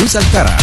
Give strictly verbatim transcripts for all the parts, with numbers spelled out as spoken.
Nusantara.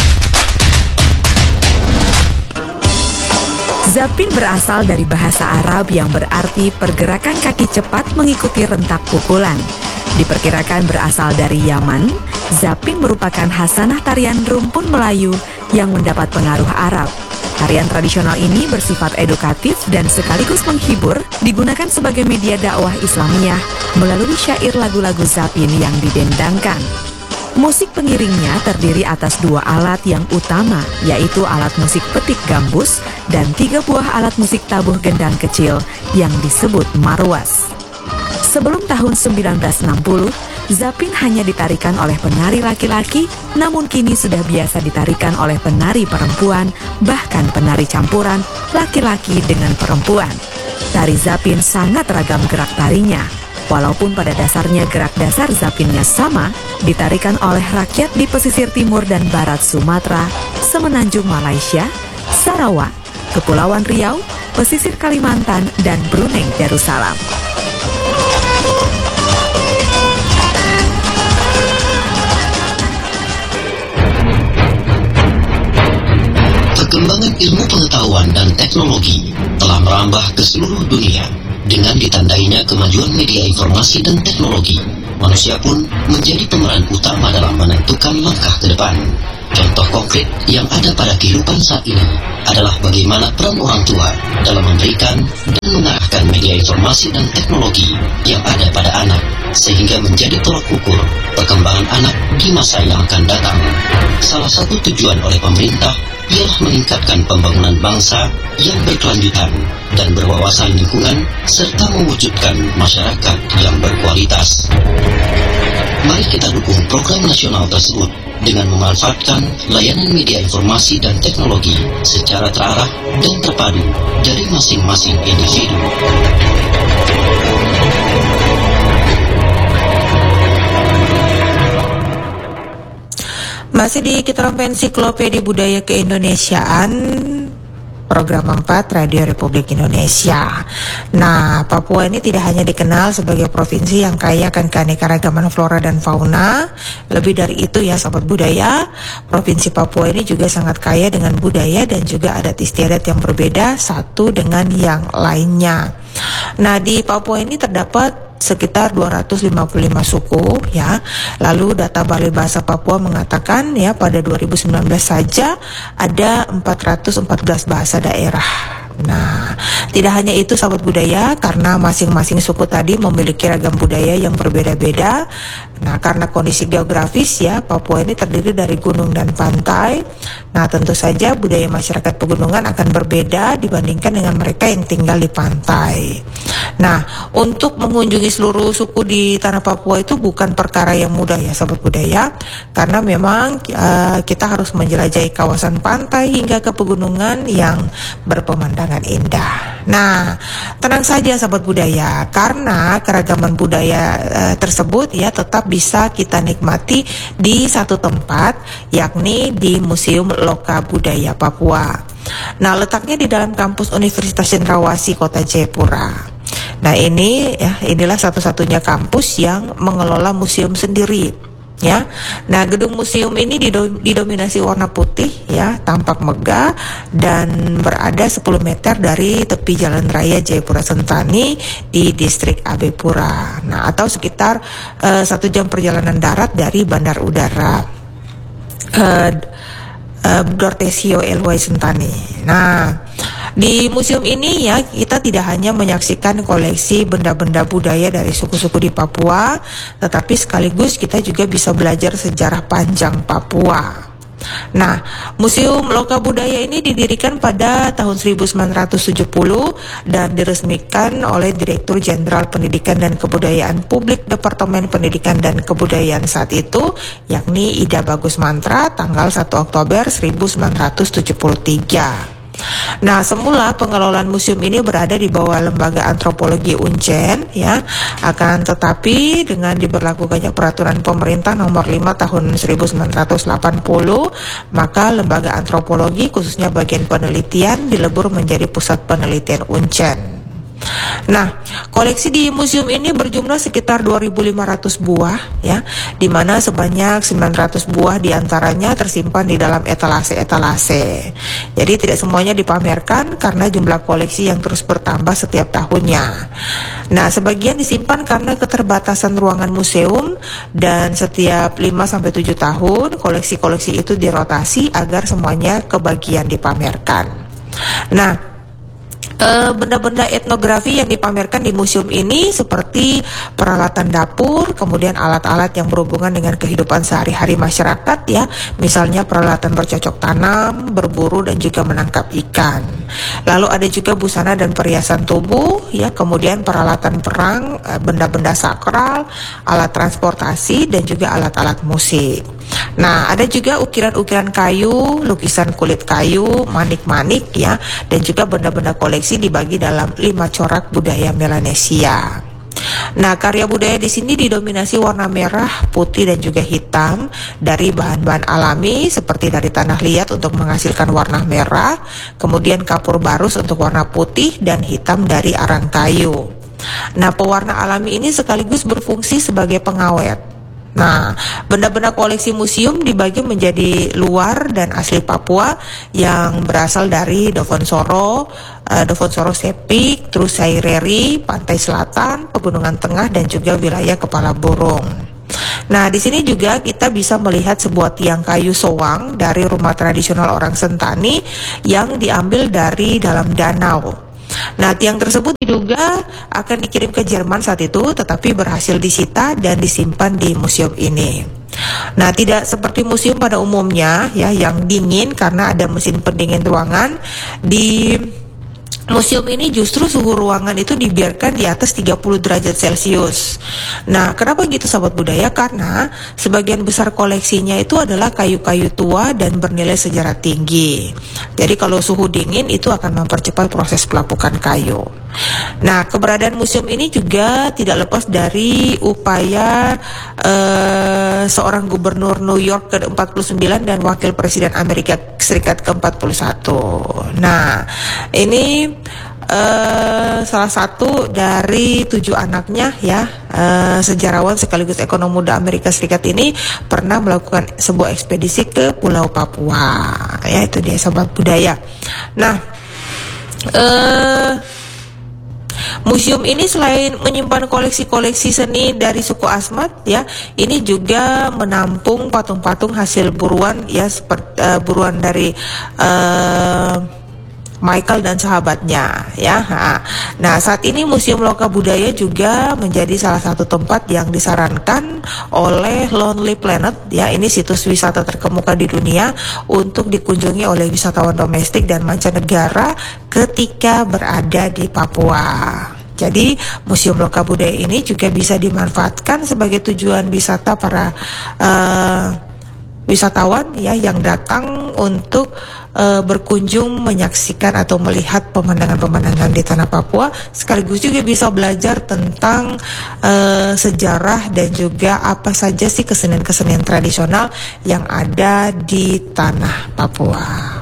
Zapin berasal dari bahasa Arab yang berarti pergerakan kaki cepat mengikuti rentak pukulan. Diperkirakan berasal dari Yaman, Zapin merupakan hasanah tarian rumpun Melayu yang mendapat pengaruh Arab. Tarian tradisional ini bersifat edukatif dan sekaligus menghibur, digunakan sebagai media dakwah Islamiyah melalui syair lagu-lagu Zapin yang didendangkan. Musik pengiringnya terdiri atas dua alat yang utama, yaitu alat musik petik gambus dan tiga buah alat musik tabuh gendang kecil yang disebut marwas. Sebelum tahun sembilan belas enam puluh, Zapin hanya ditarikan oleh penari laki-laki, namun kini sudah biasa ditarikan oleh penari perempuan, bahkan penari campuran laki-laki dengan perempuan. Tari Zapin sangat ragam gerak tarinya. Walaupun pada dasarnya gerak dasar Zapinnya sama, ditarikan oleh rakyat di pesisir timur dan barat Sumatera, semenanjung Malaysia, Sarawak, Kepulauan Riau, pesisir Kalimantan, dan Brunei Darussalam. Perkembangan ilmu pengetahuan dan teknologi telah merambah ke seluruh dunia. Dengan ditandainya kemajuan media informasi dan teknologi, manusia pun menjadi pemeran utama dalam menentukan langkah ke depan. Contoh konkret yang ada pada kehidupan saat ini adalah bagaimana peran orang tua dalam memberikan dan mengarahkan media informasi dan teknologi yang ada pada anak, sehingga menjadi tolak ukur perkembangan anak di masa yang akan datang. Salah satu tujuan oleh pemerintah ialah meningkatkan pembangunan bangsa yang berkelanjutan dan berwawasan lingkungan serta mewujudkan masyarakat yang berkualitas. Mari kita dukung program nasional tersebut dengan memanfaatkan layanan media informasi dan teknologi secara terarah dan terpadu dari masing-masing individu. Masih di Kita Ensiklopedia Budaya Keindonesiaan, program empat Radio Republik Indonesia. Nah, Papua ini tidak hanya dikenal sebagai provinsi yang kaya akan keanekaragaman flora dan fauna. Lebih dari itu ya Sobat Budaya, Provinsi Papua ini juga sangat kaya dengan budaya dan juga adat istiadat yang berbeda satu dengan yang lainnya. Nah, di Papua ini terdapat sekitar dua ratus lima puluh lima suku ya. Lalu data Balai Bahasa Papua mengatakan ya pada dua ribu sembilan belas saja ada empat ratus empat belas bahasa daerah. Nah, tidak hanya itu Sahabat Budaya, karena masing-masing suku tadi memiliki ragam budaya yang berbeda-beda. Nah, karena kondisi geografis ya, Papua ini terdiri dari gunung dan pantai. Nah, tentu saja budaya masyarakat pegunungan akan berbeda dibandingkan dengan mereka yang tinggal di pantai. Nah, untuk mengunjungi seluruh suku di tanah Papua itu bukan perkara yang mudah ya Sahabat Budaya, karena memang uh, kita harus menjelajahi kawasan pantai hingga ke pegunungan yang berpemandangan indah. Nah, tenang saja Sahabat Budaya, karena keragaman budaya uh, tersebut ya tetap bisa kita nikmati di satu tempat, yakni di Museum Loka Budaya Papua. Nah, letaknya di dalam kampus Universitas Cendrawasih Kota Jayapura. Nah, ini ya inilah satu-satunya kampus yang mengelola museum sendiri. Ya, nah gedung museum ini didominasi warna putih ya, tampak megah dan berada sepuluh meter dari tepi Jalan Raya Jayapura Sentani di distrik Abepura. Nah, atau sekitar uh, satu jam perjalanan darat dari Bandar Udara uh, uh, Dortesio Elway Sentani. Nah, di museum ini ya kita tidak hanya menyaksikan koleksi benda-benda budaya dari suku-suku di Papua, tetapi sekaligus kita juga bisa belajar sejarah panjang Papua. Nah, Museum Loka Budaya ini didirikan pada tahun seribu sembilan ratus tujuh puluh dan diresmikan oleh Direktur Jenderal Pendidikan dan Kebudayaan Publik Departemen Pendidikan dan Kebudayaan saat itu, yakni Ida Bagus Mantra, tanggal satu Oktober seribu sembilan ratus tujuh puluh tiga. Nah, semula pengelolaan museum ini berada di bawah Lembaga Antropologi Uncen ya. Akan tetapi dengan diberlakukannya peraturan pemerintah nomor lima tahun seribu sembilan ratus delapan puluh, maka Lembaga Antropologi khususnya bagian penelitian dilebur menjadi Pusat Penelitian Uncen. Nah, koleksi di museum ini berjumlah sekitar dua ribu lima ratus buah ya, di mana sebanyak sembilan ratus buah diantaranya tersimpan di dalam etalase-etalase. Jadi tidak semuanya dipamerkan karena jumlah koleksi yang terus bertambah setiap tahunnya. Nah, sebagian disimpan karena keterbatasan ruangan museum, dan setiap lima sampai tujuh tahun koleksi-koleksi itu dirotasi agar semuanya kebagian dipamerkan. Nah, Uh, benda-benda etnografi yang dipamerkan di museum ini seperti peralatan dapur, kemudian alat-alat yang berhubungan dengan kehidupan sehari-hari masyarakat ya, misalnya peralatan bercocok tanam, berburu dan juga menangkap ikan. Lalu ada juga busana dan perhiasan tubuh ya, kemudian peralatan perang, uh, benda-benda sakral, alat transportasi dan juga alat-alat musik. Nah, ada juga ukiran-ukiran kayu, lukisan kulit kayu, manik-manik ya, dan juga benda-benda koleksi dibagi dalam lima corak budaya Melanesia. Nah, karya budaya di sini didominasi warna merah, putih dan juga hitam dari bahan-bahan alami seperti dari tanah liat untuk menghasilkan warna merah, kemudian kapur barus untuk warna putih dan hitam dari arang kayu. Nah, pewarna alami ini sekaligus berfungsi sebagai pengawet. Nah, benda-benda koleksi museum dibagi menjadi luar dan asli Papua yang berasal dari Dofonsoro, uh, Dofonsoro Sepik, terus Saireri, Pantai Selatan, Pegunungan Tengah dan juga wilayah Kepala Burung. Nah, di sini juga kita bisa melihat sebuah tiang kayu sowang dari rumah tradisional orang Sentani yang diambil dari dalam danau. Nah, tiang tersebut diduga akan dikirim ke Jerman saat itu, tetapi berhasil disita dan disimpan di museum ini. Nah, tidak seperti museum pada umumnya ya, yang dingin karena ada mesin pendingin ruangan. Di museum ini justru suhu ruangan itu dibiarkan di atas tiga puluh derajat Celcius. Nah, kenapa gitu sahabat budaya? Karena sebagian besar koleksinya itu adalah kayu-kayu tua dan bernilai sejarah tinggi. Jadi kalau suhu dingin itu akan mempercepat proses pelapukan kayu. Nah, keberadaan museum ini juga tidak lepas dari upaya uh, seorang gubernur New York ke empat puluh sembilan dan wakil presiden Amerika Serikat ke empat puluh satu. Nah, ini Uh, salah satu dari tujuh anaknya ya, uh, sejarawan sekaligus ekonom muda Amerika Serikat ini pernah melakukan sebuah ekspedisi ke Pulau Papua. Ya, itu dia sahabat budaya. Nah, uh, museum ini selain menyimpan koleksi-koleksi seni dari suku Asmat ya, ini juga menampung patung-patung hasil buruan ya, seperti uh, buruan dari uh, Michael dan sahabatnya ya. Nah, saat ini Museum Loka Budaya juga menjadi salah satu tempat yang disarankan oleh Lonely Planet ya. Ini situs wisata terkemuka di dunia untuk dikunjungi oleh wisatawan domestik dan mancanegara ketika berada di Papua. Jadi Museum Loka Budaya ini juga bisa dimanfaatkan sebagai tujuan wisata para uh, wisatawan ya yang datang untuk uh, berkunjung menyaksikan atau melihat pemandangan-pemandangan di tanah Papua, sekaligus juga bisa belajar tentang uh, sejarah dan juga apa saja sih kesenian-kesenian tradisional yang ada di tanah Papua.